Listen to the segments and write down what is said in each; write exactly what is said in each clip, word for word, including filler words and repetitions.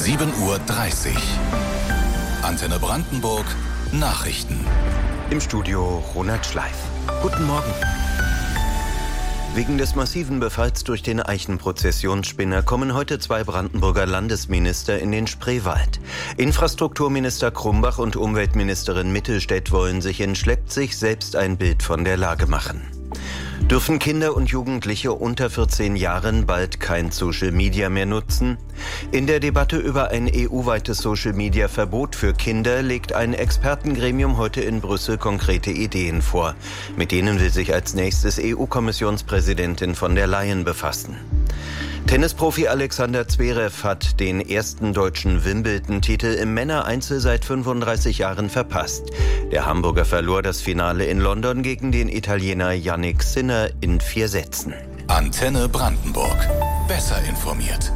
sieben Uhr dreißig. Antenne Brandenburg Nachrichten. Im Studio Ronald Schleif. Guten Morgen. Wegen des massiven Befalls durch den Eichenprozessionsspinner kommen heute zwei Brandenburger Landesminister in den Spreewald. Infrastrukturminister Krumbach und Umweltministerin Mittelstädt wollen sich in Schleppzig selbst ein Bild von der Lage machen. Dürfen Kinder und Jugendliche unter vierzehn Jahren bald kein Social Media mehr nutzen? In der Debatte über ein E U-weites Social Media Verbot für Kinder legt ein Expertengremium heute in Brüssel konkrete Ideen vor. Mit denen will sich als nächstes E U-Kommissionspräsidentin von der Leyen befassen. Tennisprofi Alexander Zverev hat den ersten deutschen Wimbledon-Titel im Männereinzel seit fünfunddreißig Jahren verpasst. Der Hamburger verlor das Finale in London gegen den Italiener Jannik Sinner in vier Sätzen. Antenne Brandenburg. Besser informiert.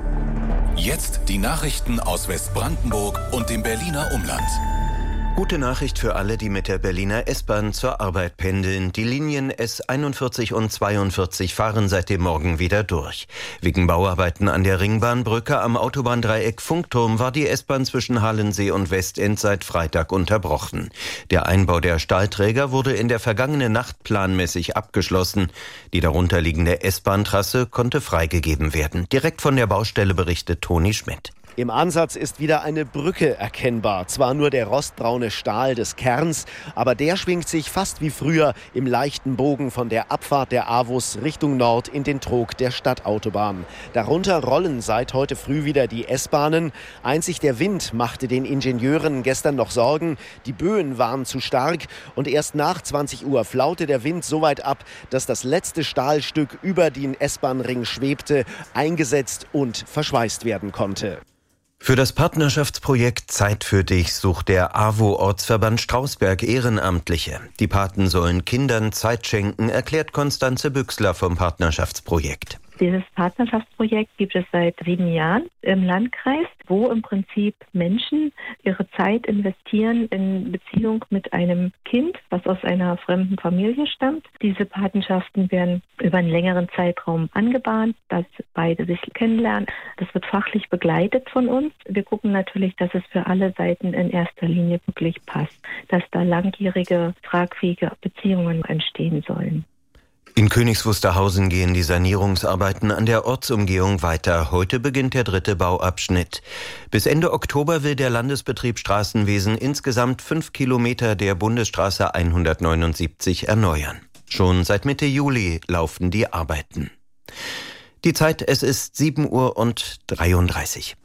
Jetzt die Nachrichten aus Westbrandenburg und dem Berliner Umland. Gute Nachricht für alle, die mit der Berliner S-Bahn zur Arbeit pendeln. Die Linien S einundvierzig und zweiundvierzig fahren seit dem Morgen wieder durch. Wegen Bauarbeiten an der Ringbahnbrücke am Autobahndreieck Funkturm war die S-Bahn zwischen Halensee und Westend seit Freitag unterbrochen. Der Einbau der Stahlträger wurde in der vergangenen Nacht planmäßig abgeschlossen. Die darunterliegende S-Bahn-Trasse konnte freigegeben werden. Direkt von der Baustelle berichtet Toni Schmidt. Im Ansatz ist wieder eine Brücke erkennbar. Zwar nur der rostbraune Stahl des Kerns, aber der schwingt sich fast wie früher im leichten Bogen von der Abfahrt der A W U S Richtung Nord in den Trog der Stadtautobahn. Darunter rollen seit heute früh wieder die S-Bahnen. Einzig der Wind machte den Ingenieuren gestern noch Sorgen. Die Böen waren zu stark und erst nach zwanzig Uhr flaute der Wind so weit ab, dass das letzte Stahlstück über den S-Bahn-Ring schwebte, eingesetzt und verschweißt werden konnte. Für das Partnerschaftsprojekt Zeit für dich sucht der A W O-Ortsverband Strausberg Ehrenamtliche. Die Paten sollen Kindern Zeit schenken, erklärt Konstanze Büchsler vom Partnerschaftsprojekt. Dieses Partnerschaftsprojekt gibt es seit sieben Jahren im Landkreis, wo im Prinzip Menschen ihre Zeit investieren in Beziehung mit einem Kind, was aus einer fremden Familie stammt. Diese Patenschaften werden über einen längeren Zeitraum angebahnt, dass beide sich kennenlernen. Das wird fachlich begleitet von uns. Wir gucken natürlich, dass es für alle Seiten in erster Linie wirklich passt, dass da langjährige, tragfähige Beziehungen entstehen sollen. In Königs Wusterhausen gehen die Sanierungsarbeiten an der Ortsumgehung weiter. Heute beginnt der dritte Bauabschnitt. Bis Ende Oktober will der Landesbetrieb Straßenwesen insgesamt fünf Kilometer der Bundesstraße hundertneunundsiebzig erneuern. Schon seit Mitte Juli laufen die Arbeiten. Die Zeit, es ist sieben Uhr und dreiunddreißig.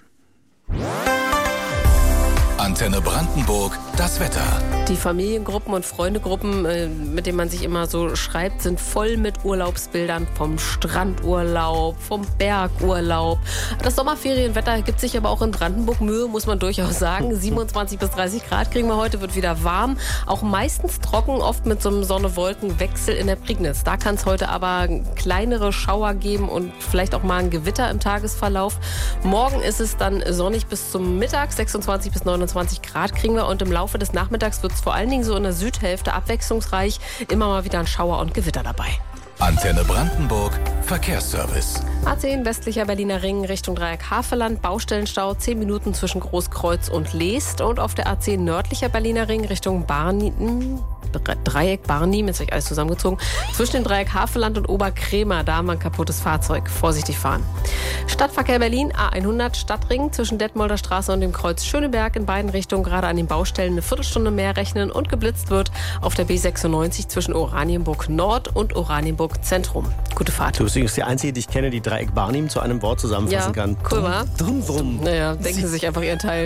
Antenne Brandenburg, das Wetter. Die Familiengruppen und Freundegruppen, mit denen man sich immer so schreibt, sind voll mit Urlaubsbildern vom Strandurlaub, vom Bergurlaub. Das Sommerferienwetter gibt sich aber auch in Brandenburg Mühe, muss man durchaus sagen. siebenundzwanzig bis dreißig Grad kriegen wir heute, wird wieder warm. Auch meistens trocken, oft mit so einem Sonne-Wolken-Wechsel in der Prignitz. Da kann es heute aber kleinere Schauer geben und vielleicht auch mal ein Gewitter im Tagesverlauf. Morgen ist es dann sonnig bis zum Mittag, sechsundzwanzig bis neunundzwanzig Grad kriegen wir und im Laufe des Nachmittags wird es vor allen Dingen so in der Südhälfte abwechslungsreich, immer mal wieder ein Schauer und Gewitter dabei. Antenne Brandenburg, Verkehrsservice. A zehn westlicher Berliner Ring Richtung Dreieck Havelland, Baustellenstau, zehn Minuten zwischen Großkreuz und Leest. Und auf der A zehn nördlicher Berliner Ring Richtung Barnim, Dreieck Barnim, jetzt habe ich alles zusammengezogen, zwischen dem Dreieck Havelland und Oberkrämer, da haben wir ein kaputtes Fahrzeug. Vorsichtig fahren. Stadtverkehr Berlin, A hundert Stadtring zwischen Detmolder Straße und dem Kreuz Schöneberg in beiden Richtungen, gerade an den Baustellen eine Viertelstunde mehr rechnen und geblitzt wird auf der B sechsundneunzig zwischen Oranienburg Nord und Oranienburg Zentrum. Gute Fahrt. Du bist übrigens die Einzige, die ich kenne, die Dreieck Barnim zu einem Wort zusammenfassen ja, kann. Cool, wa? Drum, drum. Naja, denken Sie sich einfach Ihren Teil.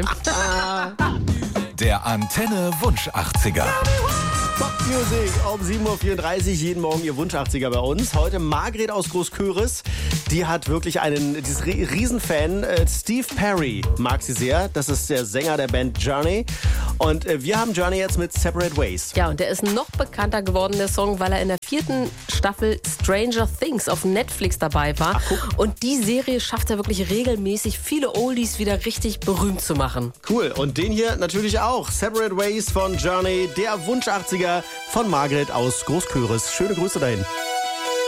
Der Antenne Wunsch achtziger. Pop Music um sieben Uhr vierunddreißig, jeden Morgen ihr Wunsch achtziger bei uns. Heute Margret aus Großköris, die hat wirklich einen dieses Riesenfan. Äh, Steve Perry mag sie sehr, das ist der Sänger der Band Journey. Und äh, wir haben Journey jetzt mit Separate Ways. Ja, und der ist noch bekannter geworden, der Song, weil er in der vierten Staffel Stranger Things auf Netflix dabei war. Ach, und die Serie schafft er wirklich regelmäßig, viele Oldies wieder richtig berühmt zu machen. Cool, und den hier natürlich auch. Separate Ways von Journey, der Wunsch achtziger von Margret aus Großköris. Schöne Grüße dahin.